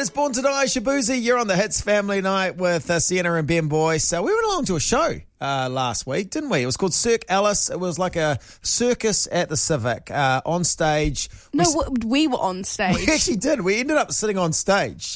is Born to Die, Shabuzi. You're on the Hits Family Night with Sienna and Ben Boyce. So we went along to a show last week, didn't we? It was called Cirque Alice. It was like a circus at the Civic on stage. No, we were on stage. We actually did. We ended up sitting on stage.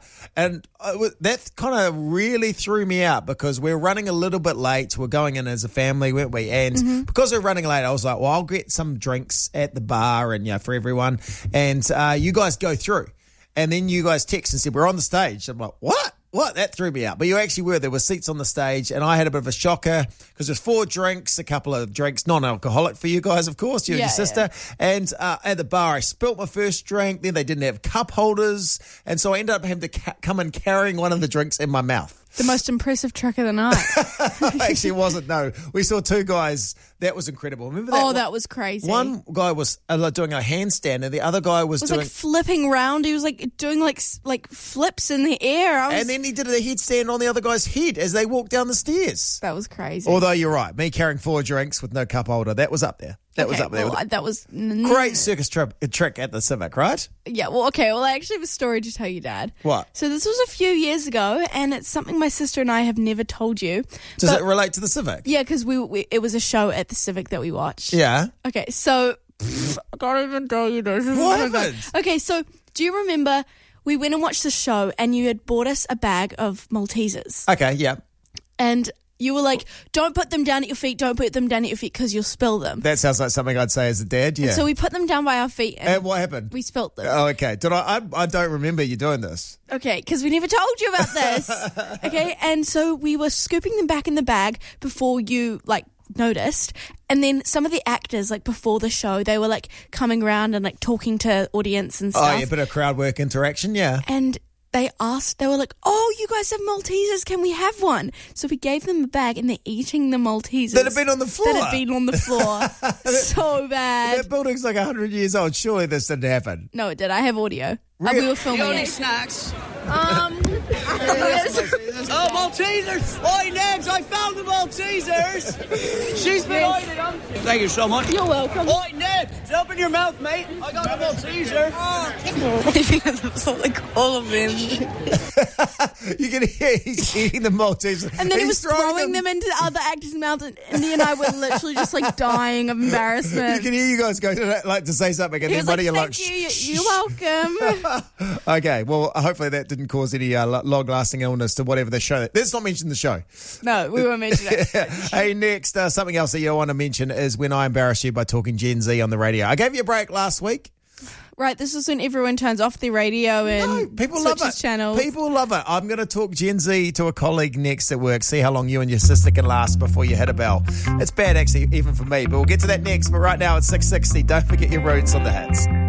And that kind of really threw me out because we're running a little bit late. We're going in as a family, weren't we? And because we're running late, I was like, well, I'll get some drinks at the bar and for everyone. And you guys go through. And then you guys text and said, we're on the stage. I'm like, what? What? That threw me out. But you actually were. There were seats on the stage, and I had a bit of a shocker because there's 4 drinks, a couple of drinks, non-alcoholic for you guys, of course, you and your sister. Yeah. And at the bar, I spilt my first drink. Then they didn't have cup holders. And so I ended up having to come in carrying one of the drinks in my mouth. The most impressive trick of the night. Actually, it wasn't. No, we saw 2 guys. That was incredible. Remember that? Oh, that was crazy. One guy was doing a handstand, and the other guy was doing like flipping around. He was like doing like flips in the air. And then he did a headstand on the other guy's head as they walked down the stairs. That was crazy. Although you're right, me carrying 4 drinks with no cup holder, that was up there. That was up there. Well, that was great circus trick at the Civic, right? Yeah. Well, okay. Well, I actually have a story to tell you, Dad. What? So this was a few years ago, and it's something my sister and I have never told you. Does it relate to the Civic? Yeah, because it was a show at the Civic that we watched. Yeah. Okay. So I can't even tell you this. What happened? Okay. So do you remember we went and watched the show, and you had bought us a bag of Maltesers? Okay. Yeah. And you were like, don't put them down at your feet, don't put them down at your feet because you'll spill them. That sounds like something I'd say as a dad, yeah. And so we put them down by our feet. And what happened? We spilt them. Oh, okay. Did I don't remember you doing this. Okay, because we never told you about this. Okay, and so we were scooping them back in the bag before you, noticed. And then some of the actors, before the show, they were, coming around and, talking to audience and stuff. Oh, yeah, a bit of crowd work interaction, yeah. And they were like, oh, you guys have Maltesers, can we have one? So we gave them a bag and they're eating the Maltesers. That had been on the floor. So bad. That building's 100 years old. Surely this didn't happen. No, it did. I have audio. Really? We were filming any it. snacks? Oh, Maltesers! Oi, Negs, I found the Maltesers! She's been hiding them. Thank you so much. You're welcome. Oi, Negs, open your mouth, mate. I got the Malteser. All of them. You can hear he's eating the Maltesers. And then he was throwing them into other actors' mouths, and Andy and I were literally just dying of embarrassment. You can hear you guys go to say something, and he then was one of you thank you, you're welcome. Okay, well, hopefully that didn't cause any long-lasting illness to whatever the show. Let's not mention the show. No, we won't mention it. Hey, next, something else that you want to mention is when I embarrass you by talking Gen Z on the radio. I gave you a break last week. Right, this is when everyone turns off their radio and people love it. Channels. People love it. I'm going to talk Gen Z to a colleague next at work, see how long you and your sister can last before you hit a bell. It's bad, actually, even for me, but we'll get to that next. But right now, it's 6:60. Don't forget your roots on the Hits.